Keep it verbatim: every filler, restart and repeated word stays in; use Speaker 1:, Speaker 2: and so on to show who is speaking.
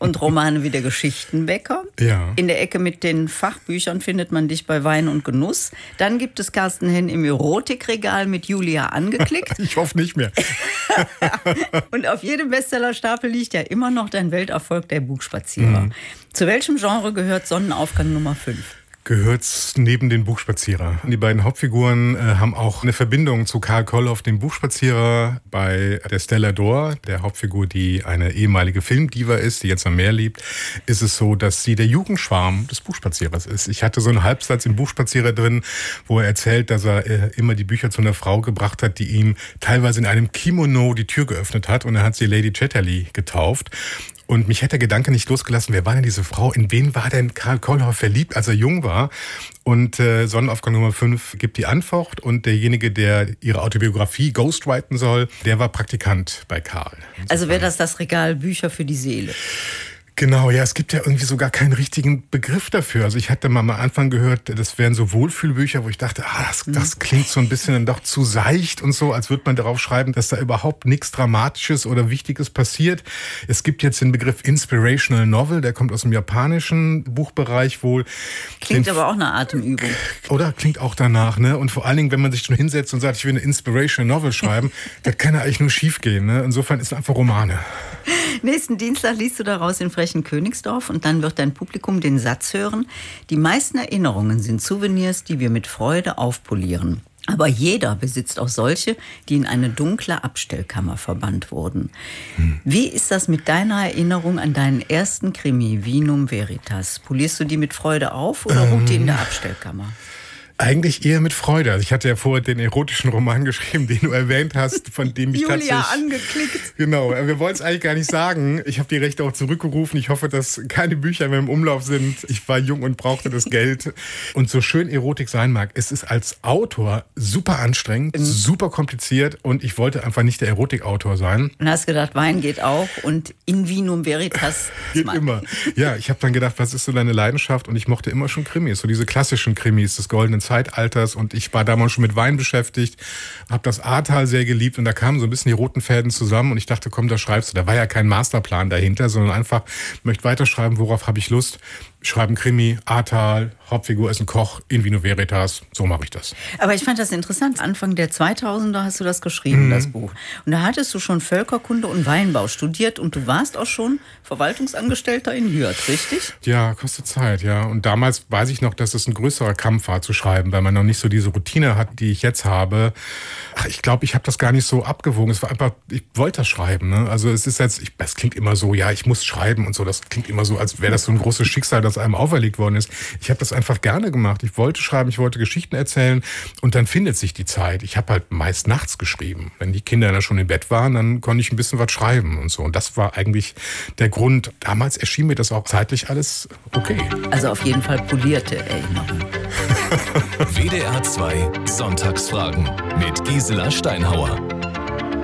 Speaker 1: und Romane wie der Geschichtenbäcker.
Speaker 2: Ja.
Speaker 1: In der Ecke mit den Fachbüchern findet man dich bei Wein und Genuss. Dann gibt es Carsten Henn im Erotikregal mit Julia angeklickt.
Speaker 2: Ich hoffe nicht mehr.
Speaker 1: Und auf jedem Bestsellerstapel liegt ja immer noch dein Welterfolg, der Buchspazierer. Mhm. Zu welchem Genre gehört Sonnenaufgang Nummer fünf?
Speaker 2: Gehört neben den Buchspazierer. Die beiden Hauptfiguren äh, haben auch eine Verbindung zu Karl Kollhoff, dem Buchspazierer. Bei der Stella D'Or, der Hauptfigur, die eine ehemalige Filmdiva ist, die jetzt am Meer lebt, ist es so, dass sie der Jugendschwarm des Buchspazierers ist. Ich hatte so einen Halbsatz im Buchspazierer drin, wo er erzählt, dass er äh, immer die Bücher zu einer Frau gebracht hat, die ihm teilweise in einem Kimono die Tür geöffnet hat. Und er hat sie Lady Chatterley getauft. Und mich hat der Gedanke nicht losgelassen, wer war denn diese Frau? In wen war denn Karl Kollhoff verliebt, als er jung war? Und äh, Sonnenaufgang Nummer fünf gibt die Antwort. Und derjenige, der ihre Autobiografie ghostwriten soll, der war Praktikant bei Karl.
Speaker 1: Also wäre das das Regal Bücher für die Seele?
Speaker 2: Genau, ja, es gibt ja irgendwie sogar keinen richtigen Begriff dafür. Also ich hatte mal am Anfang gehört, das wären so Wohlfühlbücher, wo ich dachte, ah, das, das klingt so ein bisschen dann doch zu seicht und so, als würde man darauf schreiben, dass da überhaupt nichts Dramatisches oder Wichtiges passiert. Es gibt jetzt den Begriff Inspirational Novel, der kommt aus dem japanischen Buchbereich wohl.
Speaker 1: Klingt
Speaker 2: den,
Speaker 1: aber auch eine Atemübung.
Speaker 2: Oder klingt auch danach, ne? Und vor allen Dingen, wenn man sich schon hinsetzt und sagt, ich will eine Inspirational Novel schreiben, das kann ja eigentlich nur schief gehen, ne? Insofern ist es einfach Romane.
Speaker 1: Nächsten Dienstag liest du daraus in Frechen Königsdorf und dann wird dein Publikum den Satz hören: Die meisten Erinnerungen sind Souvenirs, die wir mit Freude aufpolieren. Aber jeder besitzt auch solche, die in eine dunkle Abstellkammer verbannt wurden. Hm. Wie ist das mit deiner Erinnerung an deinen ersten Krimi, Vinum Veritas? Polierst du die mit Freude auf oder ruht die in der Abstellkammer?
Speaker 2: Eigentlich eher mit Freude. Also ich hatte ja vorher den erotischen Roman geschrieben, den du erwähnt hast, von dem ich
Speaker 1: Julia
Speaker 2: tatsächlich...
Speaker 1: angeklickt.
Speaker 2: Genau, wir wollen es eigentlich gar nicht sagen. Ich habe die Rechte auch zurückgerufen. Ich hoffe, dass keine Bücher mehr im Umlauf sind. Ich war jung und brauchte das Geld. Und so schön Erotik sein mag, es ist als Autor super anstrengend, mhm. super kompliziert und ich wollte einfach nicht der Erotikautor sein.
Speaker 1: Und hast gedacht, Wein geht auch und in Vinum Veritas.
Speaker 2: Geht immer. Ja, ich habe dann gedacht, was ist so deine Leidenschaft? Und ich mochte immer schon Krimis, so diese klassischen Krimis des goldenen Zeitalters, und ich war damals schon mit Wein beschäftigt, habe das Ahrtal sehr geliebt und da kamen so ein bisschen die roten Fäden zusammen und ich dachte, komm, da schreibst du. Da war ja kein Masterplan dahinter, sondern einfach, ich möchte weiterschreiben, worauf habe ich Lust? Schreiben Krimi, Ahrtal, Hauptfigur ist ein Koch, in Vinum Veritas, so mache ich das.
Speaker 1: Aber ich fand das interessant, Anfang der zweitausender hast du das geschrieben, mhm. das Buch. Und da hattest du schon Völkerkunde und Weinbau studiert und du warst auch schon Verwaltungsangestellter in Hürth, richtig?
Speaker 2: Ja, kostet Zeit, ja. Und damals weiß ich noch, dass es ein größerer Kampf war zu schreiben, weil man noch nicht so diese Routine hat, die ich jetzt habe. Ach, ich glaube, ich habe das gar nicht so abgewogen. Es war einfach, ich wollte das schreiben. Ne? Also es ist jetzt, es klingt immer so, ja, ich muss schreiben und so. Das klingt immer so, als wäre das so ein großes Schicksal, das einem auferlegt worden ist. Ich habe das einfach gerne gemacht. Ich wollte schreiben, ich wollte Geschichten erzählen und dann findet sich die Zeit. Ich habe halt meist nachts geschrieben. Wenn die Kinder dann schon im Bett waren, dann konnte ich ein bisschen was schreiben und so. Und das war eigentlich der Grund. Damals erschien mir das auch zeitlich alles okay.
Speaker 1: Also auf jeden Fall polierte Erinnerung.
Speaker 3: W D R zwei Sonntagsfragen mit Gisela Steinhauer.